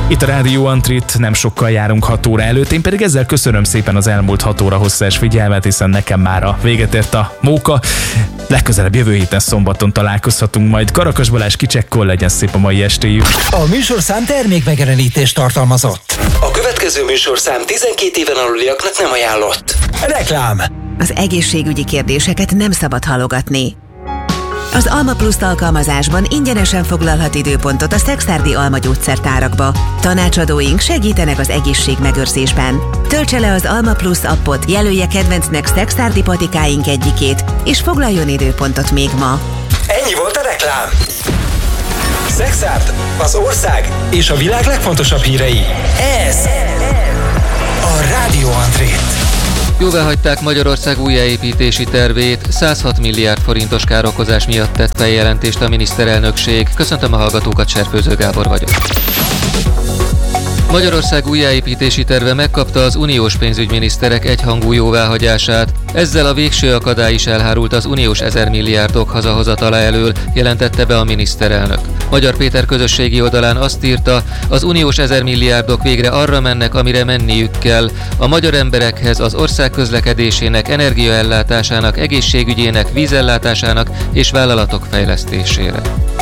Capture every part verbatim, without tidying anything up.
Itt a Rádió Antrit nem sokkal járunk hat óra előtt, én pedig ezzel köszönöm szépen az elmúlt hat óra hosszás figyelmet, hiszen nekem már a véget ért a móka. Legközelebb jövő héten szombaton találkozhatunk majd. Karakas Balázs kicsekkol, legyen szép a mai estéjük. A műsorszám termékmegjelenítést tartalmazott. A következő műsorszám tizenkét éven aluliaknak nem ajánlott. Reklám. Az egészségügyi kérdéseket nem szabad halogatni. Az Alma Plus alkalmazásban ingyenesen foglalhat időpontot a szekszárdi Alma gyógyszertárakba. Tanácsadóink segítenek az egészségmegőrzésben. Töltse le az Alma Plus appot, jelölje kedvencnek szekszárdi patikáink egyikét, és foglaljon időpontot még ma. Ennyi volt a reklám. Szexárd, az ország és a világ legfontosabb hírei. Ez a Rádió Antrit. Jóváhagyták Magyarország újjáépítési tervét, százhat milliárd forintos károkozás miatt tett feljelentést a miniszterelnökség. Köszöntöm a hallgatókat, Serfőző Gábor vagyok. Magyarország újjáépítési terve megkapta az uniós pénzügyminiszterek egyhangú jóváhagyását. Ezzel a végső akadály is elhárult az uniós ezer milliárdok hazahozatala elől, jelentette be a miniszterelnök. Magyar Péter közösségi oldalán azt írta, az uniós ezer milliárdok végre arra mennek, amire menniük kell, a magyar emberekhez, az ország közlekedésének, energiaellátásának, egészségügyének, vízellátásának és vállalatok fejlesztésére.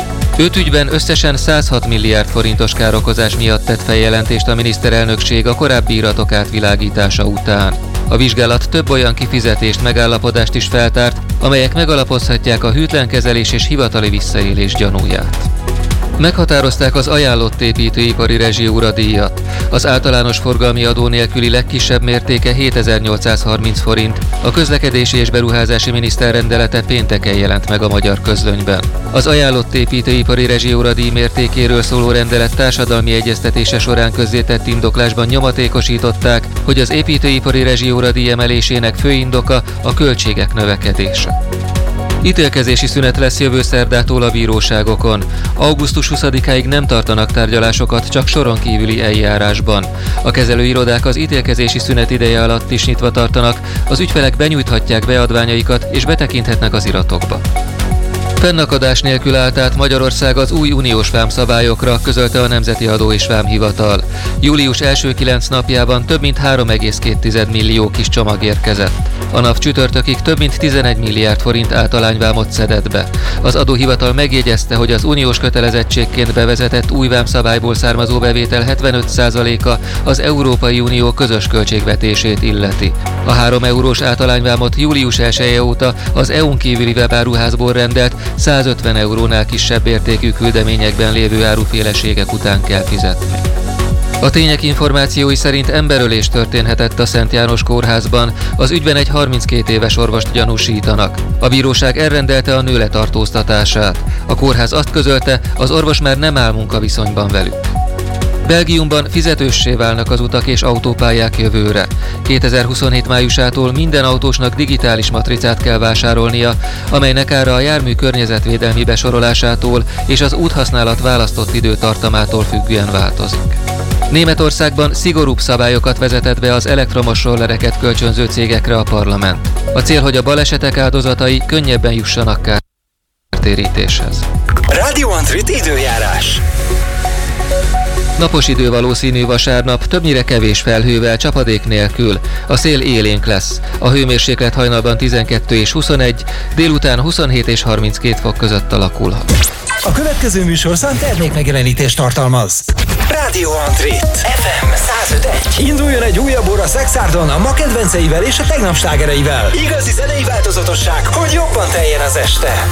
Öt ügyben összesen százhat milliárd forintos károkozás miatt tett feljelentést a miniszterelnökség a korábbi iratok átvilágítása után. A vizsgálat több olyan kifizetést, megállapodást is feltárt, amelyek megalapozhatják a hűtlen kezelés és hivatali visszaélés gyanúját. Meghatározták az ajánlott építőipari rezsióradíjat. Az általános forgalmi adó nélküli legkisebb mértéke hétezer-nyolcszázharminc forint. A közlekedési és beruházási miniszter rendelete pénteken jelent meg a magyar közlönyben. Az ajánlott építőipari rezsióradíj mértékéről szóló rendelet társadalmi egyeztetése során közzétett indoklásban nyomatékosították, hogy az építőipari rezsióradíj emelésének fő indoka a költségek növekedése. Ítélkezési szünet lesz jövő szerdától a bíróságokon. augusztus huszadikáig nem tartanak tárgyalásokat, csak soron kívüli eljárásban. A kezelőirodák az ítélkezési szünet ideje alatt is nyitva tartanak, az ügyfelek benyújthatják beadványaikat és betekinthetnek az iratokba. Fennakadás nélkül állt át Magyarország az új uniós vámszabályokra, közölte a Nemzeti Adó és Vámhivatal. Július első kilenc napjában több mint három egész két millió kis csomag érkezett. A nap csütörtökig több mint tizenegy milliárd forint általányvámot szedett be. Az adóhivatal megjegyezte, hogy az uniós kötelezettségként bevezetett új vámszabályból származó bevétel hetvenöt százaléka az Európai Unió közös költségvetését illeti. A három eurós általányvámot július elseje óta az é u-n kívüli webáruházból rendelt százötven eurónál kisebb értékű küldeményekben lévő áruféleségek után kell fizetni. A tények információi szerint emberölés történhetett a Szent János kórházban, az ügyben egy harminckét éves orvost gyanúsítanak. A bíróság elrendelte a nő letartóztatását. A kórház azt közölte, az orvos már nem áll munkaviszonyban velük. Belgiumban fizetőssé válnak az utak és autópályák jövőre. kétezer-huszonhét májusától minden autósnak digitális matricát kell vásárolnia, amelynek ára a jármű környezetvédelmi besorolásától és az úthasználat választott időtartamától függően változik. Németországban szigorúbb szabályokat vezetett be az elektromos rollereket kölcsönző cégekre a parlament. A cél, hogy a balesetek áldozatai könnyebben jussanak kártérítéshez. Rádió Antrit időjárás. Napos idő valószínű vasárnap, többnyire kevés felhővel, csapadék nélkül. A szél élénk lesz. A hőmérséklet hajnalban tizenkettő és huszonegy, délután huszonhét és harminckét fok között alakulhat. A következő műsorszám termékmegjelenítést tartalmaz. Rádió Antrit ef em száz öt egy. Induljon egy újabb óra Szexárdon a ma kedvenceivel és a tegnap slágereivel. Igazi zenei változatosság, hogy jobban teljen az este.